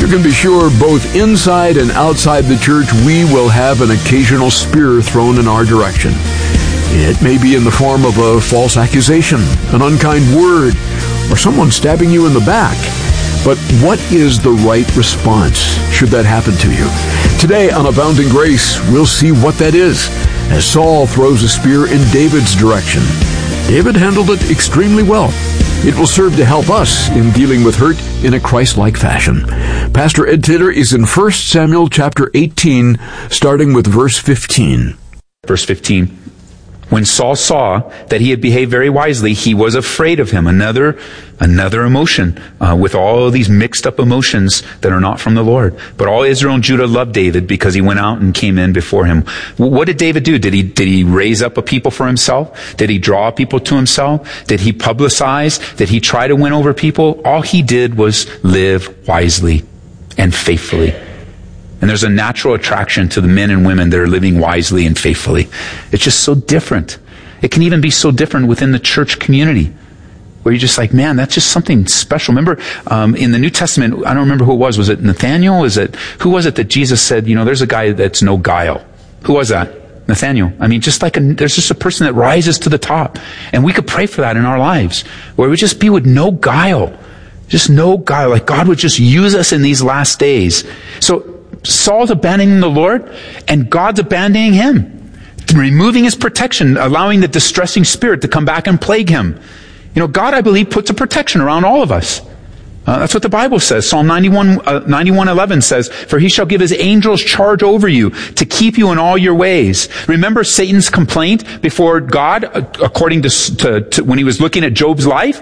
You can be sure both inside and outside the church we will have an occasional spear thrown in our direction. It may be in the form of a false accusation, an unkind word, or someone stabbing you in the back. But what is the right response should that happen to you? Today on Abounding Grace, we'll see what that is as Saul throws a spear in David's direction. David handled it extremely well. It will serve to help us in dealing with hurt in a Christ-like fashion. Pastor Ed Taylor is in 1 Samuel chapter 18, starting with verse 15. Verse 15. When Saul saw that he had behaved very wisely, he was afraid of him. Another emotion with all of these mixed up emotions that are not from the Lord. But all Israel and Judah loved David because he went out and came in before him. What did David do? Did he raise up a people for himself? Did he draw people to himself? Did he publicize? Did he try to win over people? All he did was live wisely and faithfully. And there's a natural attraction to the men and women that are living wisely and faithfully. It's just so different. It can even be so different within the church community, where you're just like, man, that's just something special. Remember, in the New Testament, I don't remember who it was. Was it Nathaniel? Who was it that Jesus said, there's a guy that's no guile? Who was that? Nathaniel. I mean, there's just a person that rises to the top. And we could pray for that in our lives, where we just be with no guile. Just no guile. Like God would just use us in these last days. So, Saul's abandoning the Lord, and God's abandoning him, removing his protection, allowing the distressing spirit to come back and plague him. God, I believe, puts a protection around all of us. That's what the Bible says. Psalm 91:11 says, "For he shall give his angels charge over you to keep you in all your ways." Remember Satan's complaint before God, according to when he was looking at Job's life?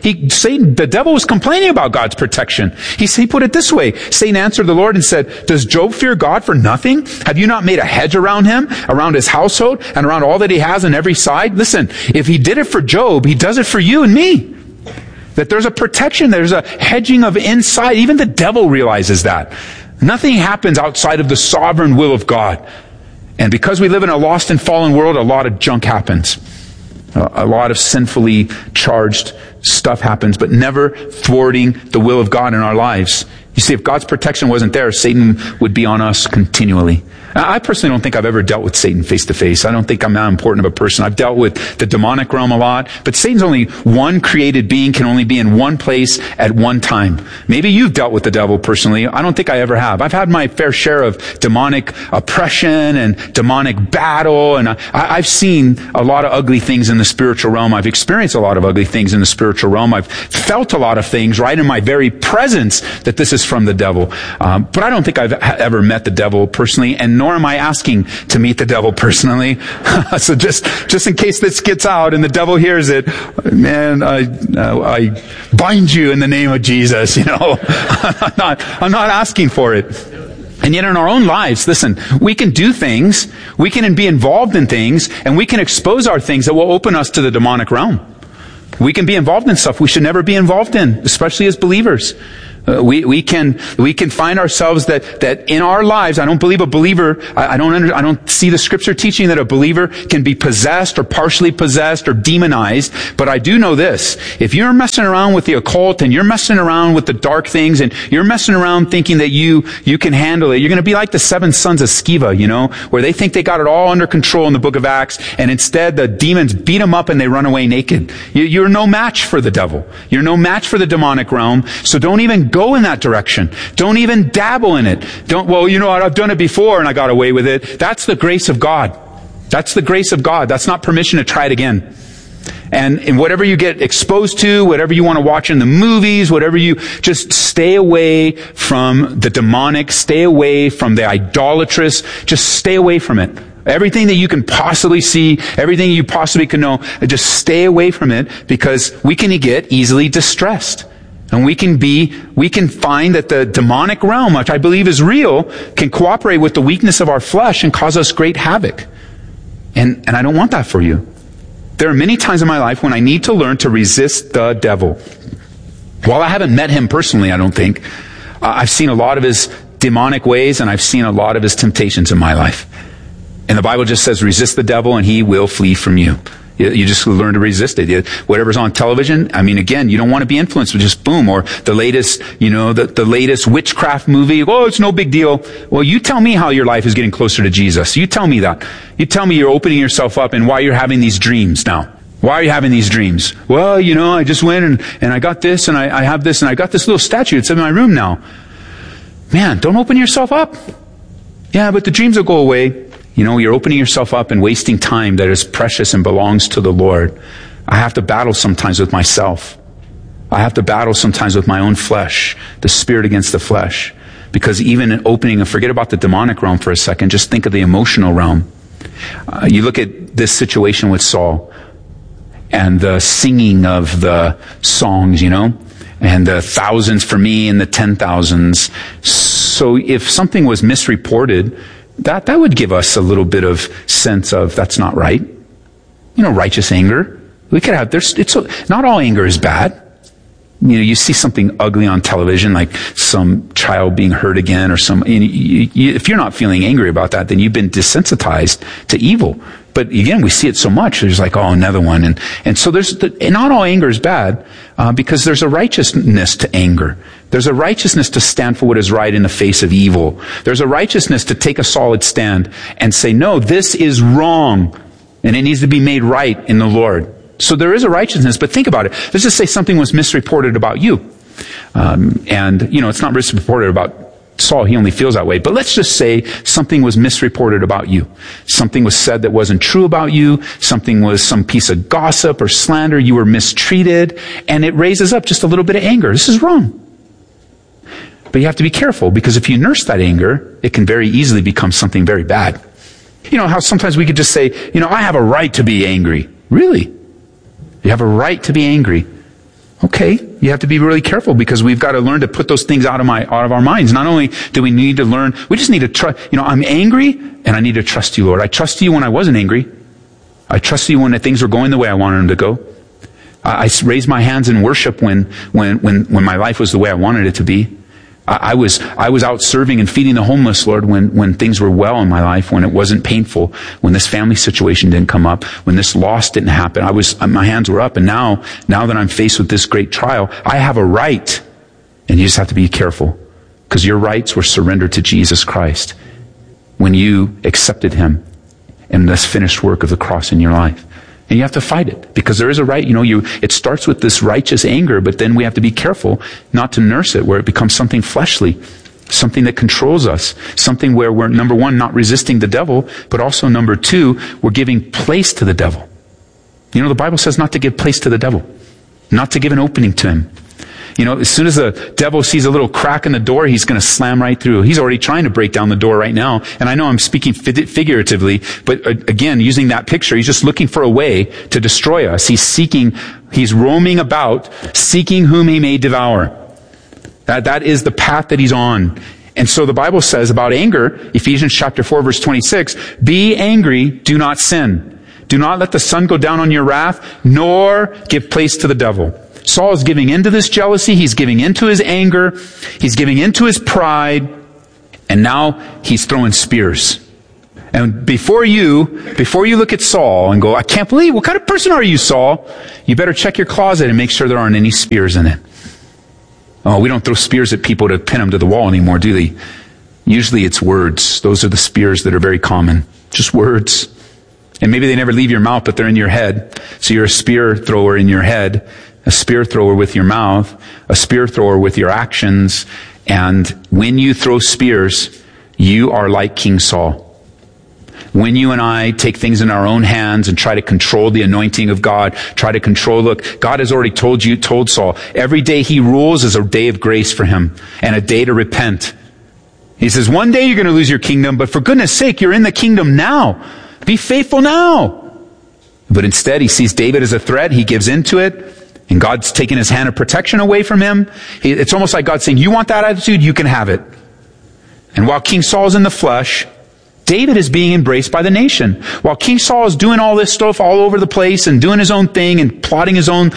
The devil was complaining about God's protection. He put it this way. Satan answered the Lord and said, "Does Job fear God for nothing? Have you not made a hedge around him, around his household, and around all that he has on every side?" Listen, if he did it for Job, he does it for you and me. That there's a protection, there's a hedging of inside. Even the devil realizes that. Nothing happens outside of the sovereign will of God. And because we live in a lost and fallen world, a lot of junk happens. A lot of sinfully charged stuff happens, but never thwarting the will of God in our lives. You see, if God's protection wasn't there, Satan would be on us continually. I personally don't think I've ever dealt with Satan face to face. I don't think I'm that important of a person. I've dealt with the demonic realm a lot, but Satan's only one created being, can only be in one place at one time. Maybe you've dealt with the devil personally. I don't think I ever have. I've had my fair share of demonic oppression and demonic battle, and I've seen a lot of ugly things in the spiritual realm. I've experienced a lot of ugly things in the spiritual realm. I've felt a lot of things right in my very presence that this is from the devil. But I don't think I've ever met the devil personally, and nor am I asking to meet the devil personally. So just in case this gets out and the devil hears it, man, I bind you in the name of Jesus, I'm not asking for it. And yet in our own lives, listen, we can do things, we can be involved in things, and we can expose our things that will open us to the demonic realm. We can be involved in stuff we should never be involved in, especially as believers. We can find ourselves that in our lives, I don't believe a believer, I don't see the scripture teaching that a believer can be possessed or partially possessed or demonized, but I do know this. If you're messing around with the occult and you're messing around with the dark things and you're messing around thinking that you can handle it, you're going to be like the 7 sons of Sceva, where they think they got it all under control in the book of Acts, and instead the demons beat them up and they run away naked. You're no match for the devil. You're no match for the demonic realm, so don't even go in that direction. Don't even dabble in it. I've done it before and I got away with it. That's the grace of God. That's the grace of God. That's not permission to try it again. And whatever you get exposed to, whatever you want to watch in the movies, just stay away from the demonic, stay away from the idolatrous, just stay away from it. Everything that you can possibly see, everything you possibly can know, just stay away from it, because we can get easily distressed. And we can find that the demonic realm, which I believe is real, can cooperate with the weakness of our flesh and cause us great havoc. And I don't want that for you. There are many times in my life when I need to learn to resist the devil. While I haven't met him personally, I don't think, I've seen a lot of his demonic ways, and I've seen a lot of his temptations in my life. And the Bible just says, resist the devil and he will flee from you. You just learn to resist it. Whatever's on television, I mean, again, you don't want to be influenced with just boom, or the latest, the latest witchcraft movie. Oh, it's no big deal. Well, you tell me how your life is getting closer to Jesus. You tell me that. You tell me you're opening yourself up and why you're having these dreams now. Why are you having these dreams? Well, I just went and I got this and I have this and I got this little statue. It's in my room now. Man, don't open yourself up. Yeah, but the dreams will go away. You're opening yourself up and wasting time that is precious and belongs to the Lord. I have to battle sometimes with myself. I have to battle sometimes with my own flesh, the spirit against the flesh. Because even in opening, and forget about the demonic realm for a second, just think of the emotional realm. You look at this situation with Saul and the singing of the songs, and the thousands for me and the 10,000s. So if something was misreported, that would give us a little bit of sense of that's not right. Righteous anger. We could have, not all anger is bad. You see something ugly on television, like some child being hurt again or if you're not feeling angry about that, then you've been desensitized to evil. But again, we see it so much, there's like, oh, another one. And so not all anger is bad, because there's a righteousness to anger. There's a righteousness to stand for what is right in the face of evil. There's a righteousness to take a solid stand and say, no, this is wrong. And it needs to be made right in the Lord. So there is a righteousness, but think about it. Let's just say something was misreported about you. It's not misreported about Saul. He only feels that way. But let's just say something was misreported about you. Something was said that wasn't true about you. Something was some piece of gossip or slander. You were mistreated. And it raises up just a little bit of anger. This is wrong. But you have to be careful, because if you nurse that anger, it can very easily become something very bad. How sometimes we could just say, I have a right to be angry. Really? You have a right to be angry. Okay, you have to be really careful, because we've got to learn to put those things out of our minds. Not only do we need to learn, we just need to trust. I'm angry, and I need to trust you, Lord. I trust you when I wasn't angry. I trust you when things were going the way I wanted them to go. I raised my hands in worship when my life was the way I wanted it to be. I was out serving and feeding the homeless, Lord, when things were well in my life, when it wasn't painful, when this family situation didn't come up, when this loss didn't happen. My hands were up, and now that I'm faced with this great trial, I have a right. And you just have to be careful, because your rights were surrendered to Jesus Christ when you accepted Him and this finished work of the cross in your life. And you have to fight it, because there is a right. It starts with this righteous anger, but then we have to be careful not to nurse it where it becomes something fleshly, something that controls us, something where we're, number one, not resisting the devil, but also number two, we're giving place to the devil. The Bible says not to give place to the devil, not to give an opening to him. As soon as the devil sees a little crack in the door, he's going to slam right through. He's already trying to break down the door right now. And I know I'm speaking figuratively, but again, using that picture, he's just looking for a way to destroy us. He's roaming about, seeking whom he may devour. That is the path that he's on. And so the Bible says about anger, Ephesians chapter 4, verse 26, be angry, do not sin. Do not let the sun go down on your wrath, nor give place to the devil. Saul is giving into this jealousy. He's giving into his anger. He's giving into his pride. And now he's throwing spears. And before you look at Saul and go, I can't believe, what kind of person are you, Saul? You better check your closet and make sure there aren't any spears in it. Oh, we don't throw spears at people to pin them to the wall anymore, do they? Usually it's words. Those are the spears that are very common. Just words. And maybe they never leave your mouth, but they're in your head. So you're a spear thrower in your head. A spear thrower with your mouth, a spear thrower with your actions. And when you throw spears, you are like King Saul. When you and I take things in our own hands and try to control the anointing of God, look, God has already told Saul, every day he rules is a day of grace for him and a day to repent. He says, one day you're going to lose your kingdom, but for goodness sake, you're in the kingdom now. Be faithful now. But instead, he sees David as a threat. He gives into it. And God's taken his hand of protection away from him. It's almost like God saying, you want that attitude? You can have it. And while King Saul's in the flesh, David is being embraced by the nation. While King Saul is doing all this stuff all over the place and doing his own thing and plotting his own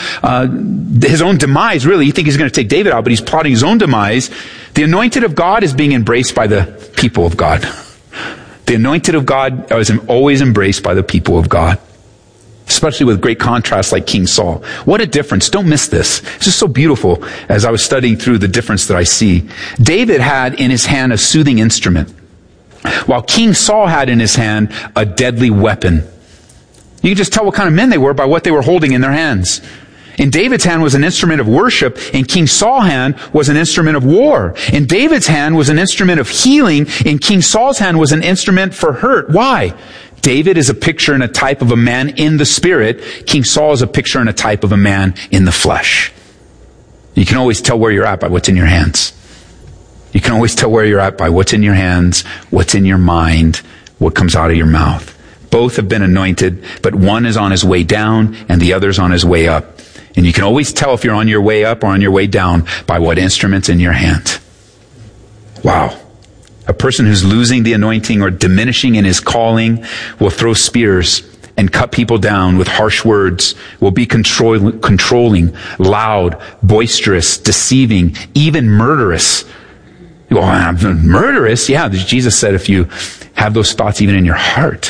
demise, really. You think he's going to take David out, but he's plotting his own demise. The anointed of God is being embraced by the people of God. The anointed of God is always embraced by the people of God. especially with great contrast like King Saul. What a difference. Don't miss this. It's just so beautiful as I was studying through the difference that I see. David had in his hand a soothing instrument, while King Saul had in his hand a deadly weapon. You can just tell what kind of men they were by what they were holding in their hands. In David's hand was an instrument of worship. In King Saul's hand was an instrument of war. In David's hand was an instrument of healing. In King Saul's hand was an instrument for hurt. Why? David is a picture and a type of a man in the spirit. King Saul is a picture and a type of a man in the flesh. You can always tell where you're at by what's in your hands. You can always tell where you're at by what's in your hands, what's in your mind, what comes out of your mouth. Both have been anointed, but one is on his way down and the other's on his way up. And you can always tell if you're on your way up or on your way down by what instrument's in your hand. Wow. A person who's losing the anointing or diminishing in his calling will throw spears and cut people down with harsh words, will be controlling, loud, boisterous, deceiving, even murderous. Well, I'm murderous? Yeah, Jesus said if you have those thoughts even in your heart.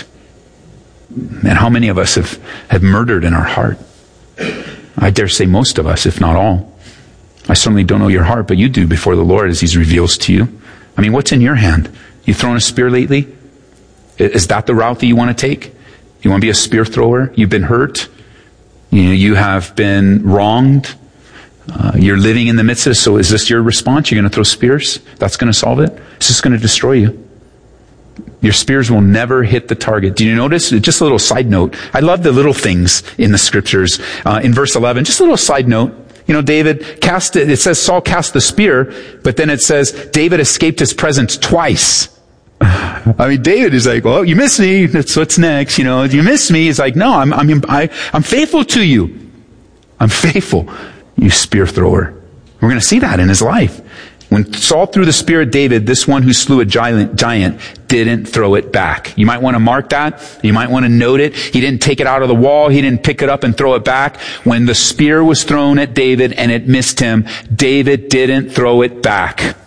And how many of us have murdered in our heart? I dare say most of us, if not all. I certainly don't know your heart, but you do before the Lord as He reveals to you. I mean, what's in your hand? You thrown a spear lately? Is that the route that you want to take? You want to be a spear thrower? You've been hurt? You have been wronged? You're living in the midst of it, so is this your response? You're going to throw spears? That's going to solve it? It's just going to destroy you. Your spears will never hit the target. Do you notice? Just a little side note. I love the little things in the scriptures. In verse 11, just a little side note. David cast it. It says Saul cast the spear, but then it says David escaped his presence twice. I mean, David is like, well, you missed me. That's what's next. You missed me. He's like, no, I'm faithful to you. I'm faithful. You spear thrower. We're going to see that in his life. When Saul threw the spear at David, this one who slew a giant didn't throw it back. You might want to mark that. You might want to note it. He didn't take it out of the wall. He didn't pick it up and throw it back. When the spear was thrown at David and it missed him, David didn't throw it back.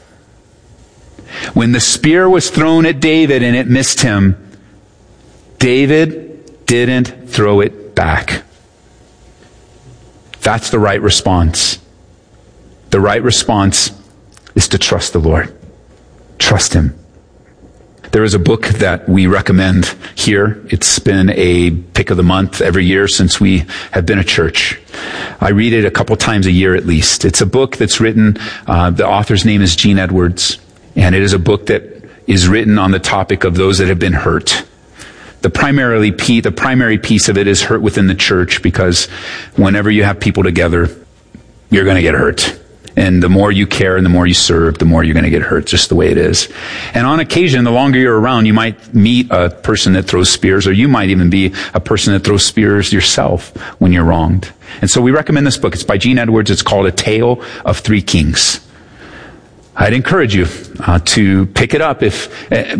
When the spear was thrown at David and it missed him, David didn't throw it back. That's the right response. The right response is to trust the Lord. Trust Him. There is a book that we recommend here. It's been a pick of the month every year since we have been a church. I read it a couple times a year at least. It's a book that's written, the author's name is Gene Edwards, and it is a book that is written on the topic of those that have been hurt. The primary piece of it is hurt within the church, because whenever you have people together, you're going to get hurt. And the more you care and the more you serve, the more you're going to get hurt, just the way it is. And on occasion, the longer you're around, you might meet a person that throws spears, or you might even be a person that throws spears yourself when you're wronged. And so we recommend this book. It's by Gene Edwards. It's called A Tale of Three Kings. I'd encourage you to pick it up, just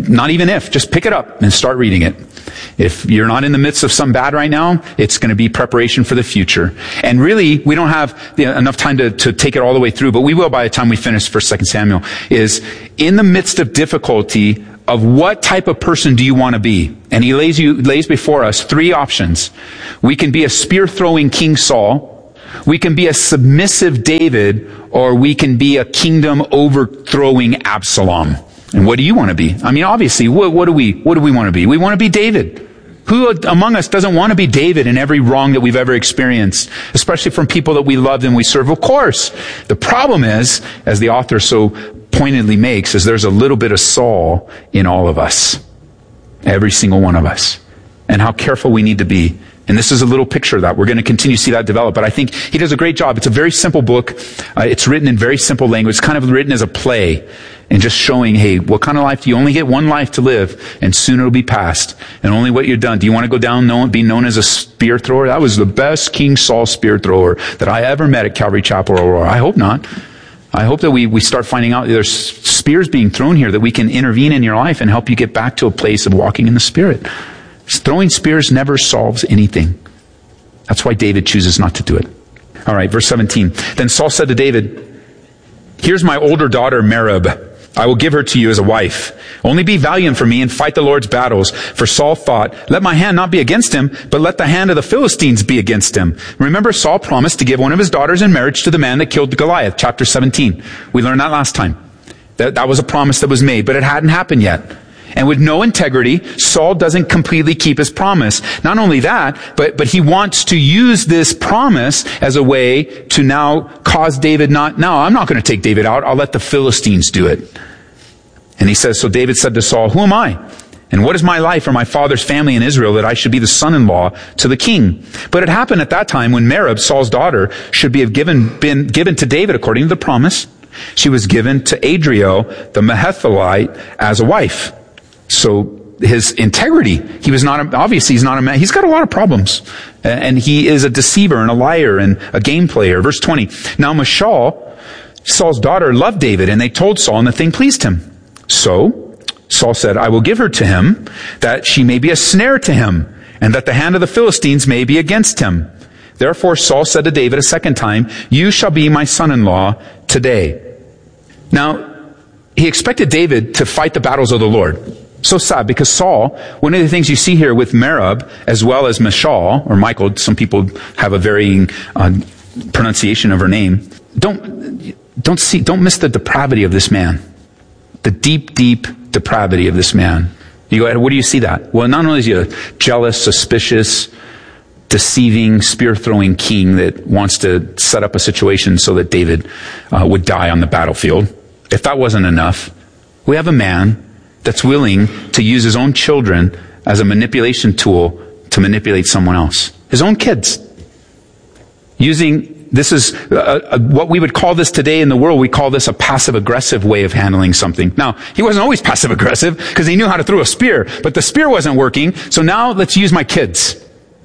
pick it up and start reading it. If you're not in the midst of some bad right now, it's going to be preparation for the future. And really, we don't have enough time to take it all the way through, but we will by the time we finish 1 Samuel, is in the midst of difficulty, of what type of person do you want to be? And he lays before us three options. We can be a spear-throwing King Saul, we can be a submissive David, or we can be a kingdom overthrowing Absalom. And what do you want to be? I mean, obviously, what do we want to be? We want to be David. Who among us doesn't want to be David in every wrong that we've ever experienced, especially from people that we love and we serve? Of course. The problem is, as the author so pointedly makes, is there's a little bit of Saul in all of us. Every single one of us. And how careful we need to be. And this is a little picture of that. We're going to continue to see that develop. But I think he does a great job. It's a very simple book. It's written in very simple language. It's kind of written as a play. And just showing, hey, what kind of life do you only get one life to live? And soon it'll be past. And only what you've done. Do you want to go down, be known as a spear thrower? That was the best King Saul spear thrower that I ever met at Calvary Chapel, Aurora. I hope not. I hope that we start finding out there's spears being thrown here, that we can intervene in your life and help you get back to a place of walking in the Spirit. Throwing spears never solves anything. That's why David chooses not to do it. All right, verse 17. Then Saul said to David, here's my older daughter Merab. I will give her to you as a wife. Only be valiant for me and fight the Lord's battles. For Saul thought, let my hand not be against him, but let the hand of the Philistines be against him. Remember, Saul promised to give one of his daughters in marriage to the man that killed Goliath, chapter 17. We learned that last time. That was a promise that was made, but it hadn't happened yet. And with no integrity, Saul doesn't completely keep his promise. Not only that, but he wants to use this promise as a way to now cause David I'm not going to take David out. I'll let the Philistines do it. And he says, so David said to Saul, who am I? And what is my life or my father's family in Israel that I should be the son-in-law to the king? But it happened at that time when Merab, Saul's daughter, should been given to David according to the promise. She was given to Adriel, the Mehethalite, as a wife. So his integrity, he's not a man. He's got a lot of problems. And he is a deceiver and a liar and a game player. Verse 20. Now Michal, Saul's daughter, loved David, and they told Saul, and the thing pleased him. So Saul said, I will give her to him, that she may be a snare to him, and that the hand of the Philistines may be against him. Therefore Saul said to David a second time, you shall be my son-in-law today. Now, he expected David to fight the battles of the Lord. So sad, because Saul, one of the things you see here with Merab, as well as Michal, or Michael, some people have a varying pronunciation of her name. Don't miss the depravity of this man. The deep, deep depravity of this man. You go, where do you see that? Well, not only is he a jealous, suspicious, deceiving, spear-throwing king that wants to set up a situation so that David would die on the battlefield. If that wasn't enough, we have a man that's willing to use his own children as a manipulation tool to manipulate someone else. His own kids. This is what we would call this today in the world. We call this a passive-aggressive way of handling something. Now, he wasn't always passive-aggressive because he knew how to throw a spear, but the spear wasn't working, so now let's use my kids.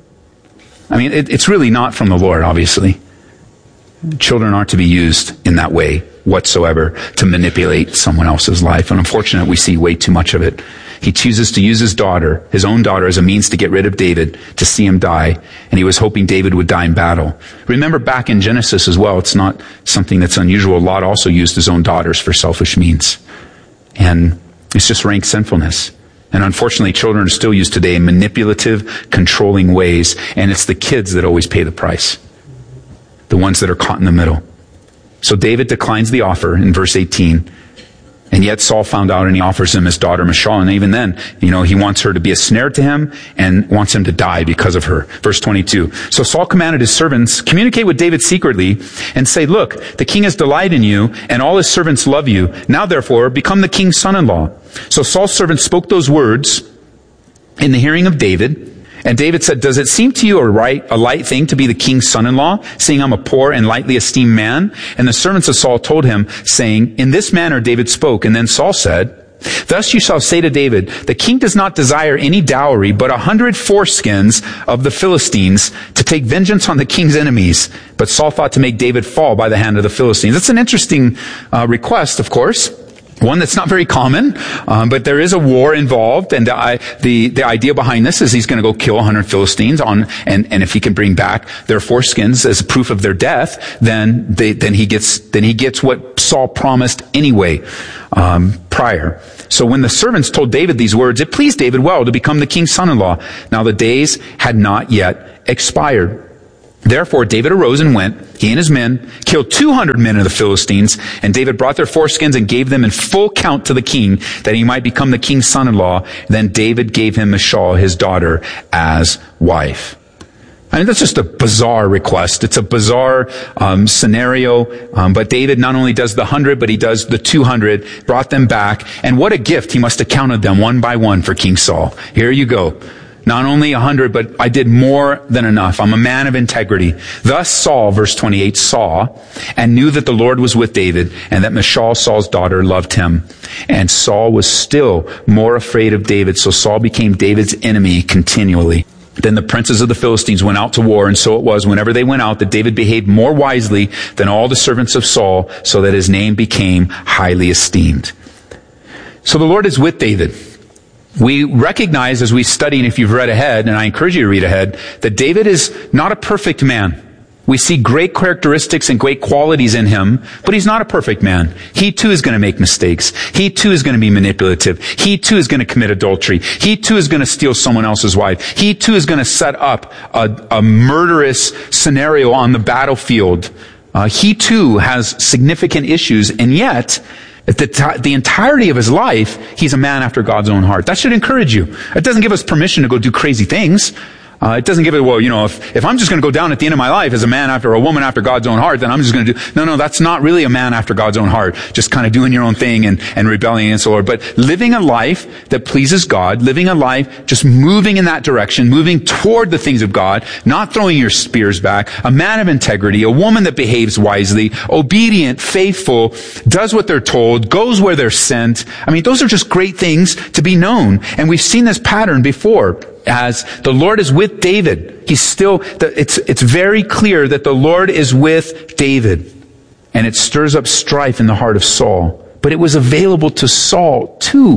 I mean, it's really not from the Lord, obviously. Children aren't to be used in that way whatsoever to manipulate someone else's life. And unfortunately, we see way too much of it. He chooses to use his own daughter, as a means to get rid of David, to see him die. And he was hoping David would die in battle. Remember back in Genesis as well, it's not something that's unusual. Lot also used his own daughters for selfish means. And it's just rank sinfulness. And unfortunately, children are still used today in manipulative, controlling ways. And it's the kids that always pay the price. The ones that are caught in the middle. So David declines the offer in verse 18. And yet Saul found out and he offers him his daughter Michal. And even then, he wants her to be a snare to him and wants him to die because of her. Verse 22. So Saul commanded his servants, communicate with David secretly and say, look, the king has delight in you and all his servants love you. Now therefore, become the king's son-in-law. So Saul's servants spoke those words in the hearing of David. And David said, does it seem to you a light thing to be the king's son-in-law, seeing I'm a poor and lightly esteemed man? And the servants of Saul told him, saying, in this manner David spoke. And then Saul said, thus you shall say to David, the king does not desire any dowry, but 100 foreskins of the Philistines to take vengeance on the king's enemies. But Saul thought to make David fall by the hand of the Philistines. That's an interesting request, of course. One that's not very common, but there is a war involved, and the idea behind this is he's going to go kill 100 Philistines and if he can bring back their foreskins as proof of their death, then he gets what Saul promised anyway, prior. So when the servants told David these words, it pleased David well to become the king's son-in-law. Now the days had not yet expired. Therefore David arose and went, he and his men, killed 200 men of the Philistines, and David brought their foreskins and gave them in full count to the king, that he might become the king's son-in-law. Then David gave him Michal, his daughter, as wife. I mean, that's just a bizarre request. It's a bizarre scenario. But David not only does the 100, but he does the 200, brought them back. And what a gift. He must have counted them one by one for King Saul. Here you go. Not only 100, but I did more than enough. I'm a man of integrity. Thus Saul, verse 28, saw and knew that the Lord was with David, and that Michal, Saul's daughter, loved him. And Saul was still more afraid of David, so Saul became David's enemy continually. Then the princes of the Philistines went out to war, and so it was whenever they went out that David behaved more wisely than all the servants of Saul, so that his name became highly esteemed. So the Lord is with David. We recognize as we study, and if you've read ahead, and I encourage you to read ahead, that David is not a perfect man. We see great characteristics and great qualities in him, but he's not a perfect man. He too is going to make mistakes. He too is going to be manipulative. He too is going to commit adultery. He too is going to steal someone else's wife. He too is going to set up a murderous scenario on the battlefield. He too has significant issues, and yet, at the entirety of his life, he's a man after God's own heart. That should encourage you. It doesn't give us permission to go do crazy things. It doesn't give it, well, if I'm just going to go down at the end of my life as a man after a woman after God's own heart, then I'm just going to do, no, that's not really a man after God's own heart. Just kind of doing your own thing and rebelling against the Lord. But living a life that pleases God, living a life just moving in that direction, moving toward the things of God, not throwing your spears back, a man of integrity, a woman that behaves wisely, obedient, faithful, does what they're told, goes where they're sent. I mean, those are just great things to be known. And we've seen this pattern before. As the Lord is with David, it's very clear that the Lord is with David. And it stirs up strife in the heart of Saul. But it was available to Saul too.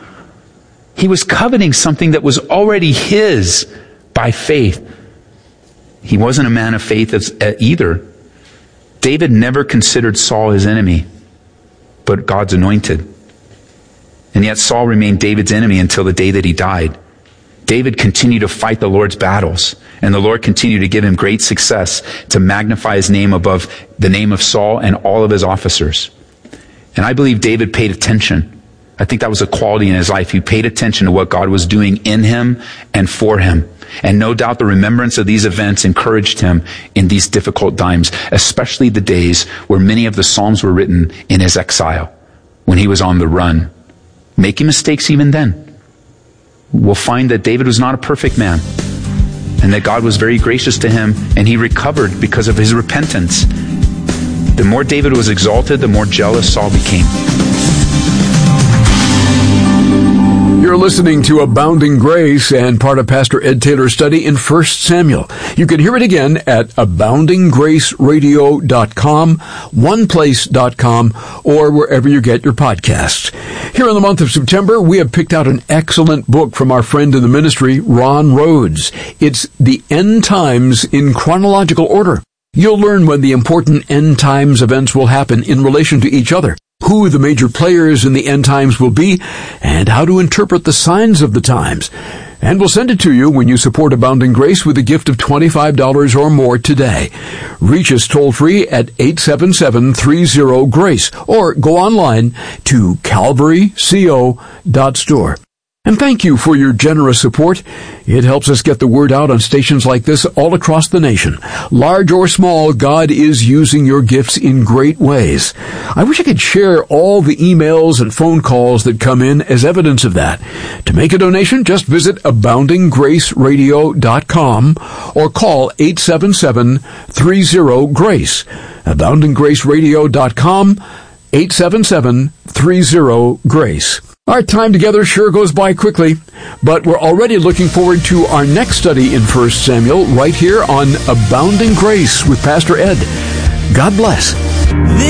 He was coveting something that was already his by faith. He wasn't a man of faith either. David never considered Saul his enemy, but God's anointed. And yet Saul remained David's enemy until the day that he died. David continued to fight the Lord's battles, and the Lord continued to give him great success to magnify his name above the name of Saul and all of his officers. And I believe David paid attention. I think that was a quality in his life. He paid attention to what God was doing in him and for him. And no doubt the remembrance of these events encouraged him in these difficult times, especially the days where many of the Psalms were written in his exile, when he was on the run, making mistakes even then. We'll find that David was not a perfect man, and that God was very gracious to him, and he recovered because of his repentance. The more David was exalted, the more jealous Saul became. You're listening to Abounding Grace and part of Pastor Ed Taylor's study in 1 Samuel. You can hear it again at aboundinggraceradio.com, oneplace.com, or wherever you get your podcasts. Here in the month of September, we have picked out an excellent book from our friend in the ministry, Ron Rhodes. It's The End Times in Chronological Order. You'll learn when the important end times events will happen in relation to each other, who the major players in the end times will be, and how to interpret the signs of the times. And we'll send it to you when you support Abounding Grace with a gift of $25 or more today. Reach us toll-free at 877-30-GRACE or go online to calvaryco.store. And thank you for your generous support. It helps us get the word out on stations like this all across the nation. Large or small, God is using your gifts in great ways. I wish I could share all the emails and phone calls that come in as evidence of that. To make a donation, just visit aboundinggraceradio.com or call 877-30-GRACE. aboundinggraceradio.com, 877-30-GRACE. Our time together sure goes by quickly, but we're already looking forward to our next study in 1 Samuel right here on Abounding Grace with Pastor Ed. God bless.